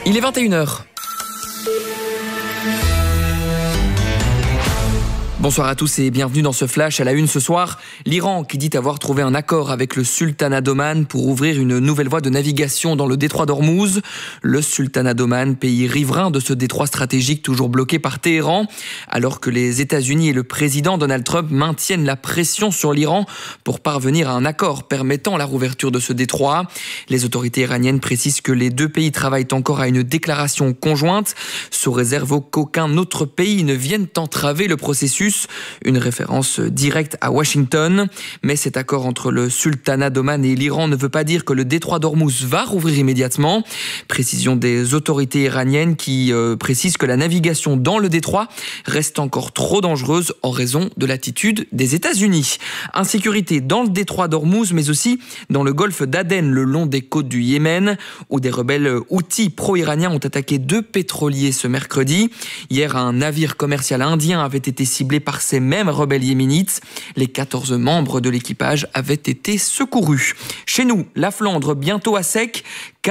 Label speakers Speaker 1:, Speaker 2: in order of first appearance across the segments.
Speaker 1: Il est 21h. Bonsoir à tous et bienvenue dans ce flash. À la une ce soir, l'Iran qui dit avoir trouvé un accord avec le sultanat d'Oman pour ouvrir une nouvelle voie de navigation dans le détroit d'Ormuz. Le sultanat d'Oman, pays riverain de ce détroit stratégique toujours bloqué par Téhéran, alors que les États-Unis et le président Donald Trump maintiennent la pression sur l'Iran pour parvenir à un accord permettant la rouverture de ce détroit. Les autorités iraniennes précisent que les deux pays travaillent encore à une déclaration conjointe, sous réserve qu'aucun autre pays ne vienne entraver le processus. Une référence directe à Washington. Mais cet accord entre le sultanat d'Oman et l'Iran ne veut pas dire que le détroit d'Ormuz va rouvrir immédiatement. Précision des autorités iraniennes qui précisent que la navigation dans le détroit reste encore trop dangereuse en raison de l'attitude des États-Unis. Insécurité dans le détroit d'Ormuz, mais aussi dans le golfe d'Aden, le long des côtes du Yémen, où des rebelles houthis pro-iraniens ont attaqué 2 pétroliers ce mercredi. Hier, un navire commercial indien avait été ciblé par ces mêmes rebelles yéménites. Les 14 membres de l'équipage avaient été secourus. Chez nous, la Flandre bientôt à sec.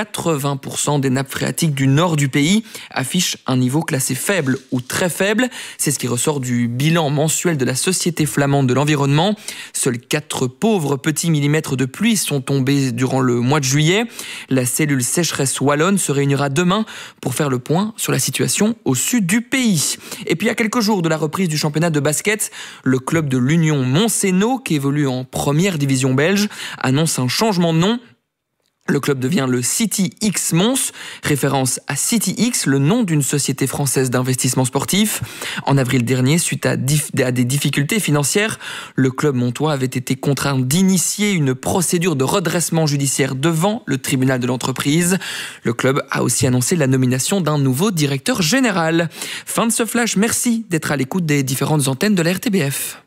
Speaker 1: 80% des nappes phréatiques du nord du pays affichent un niveau classé faible ou très faible. C'est ce qui ressort du bilan mensuel de la Société flamande de l'environnement. Seuls 4 pauvres petits millimètres de pluie sont tombés durant le mois de juillet. La cellule sécheresse wallonne se réunira demain pour faire le point sur la situation au sud du pays. Et puis à quelques jours de la reprise du championnat de basket, le club de l'Union Montséno, qui évolue en première division belge, annonce un changement de nom. Le club devient le City X Mons, référence à City X, le nom d'une société française d'investissement sportif. En avril dernier, suite à des difficultés financières, le club montois avait été contraint d'initier une procédure de redressement judiciaire devant le tribunal de l'entreprise. Le club a aussi annoncé la nomination d'un nouveau directeur général. Fin de ce flash, merci d'être à l'écoute des différentes antennes de la RTBF.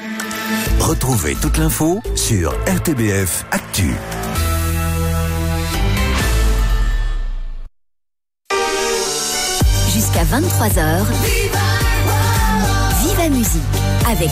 Speaker 2: Retrouvez toute l'info sur RTBF Actu.
Speaker 3: Jusqu'à 23h, Viva Musique avec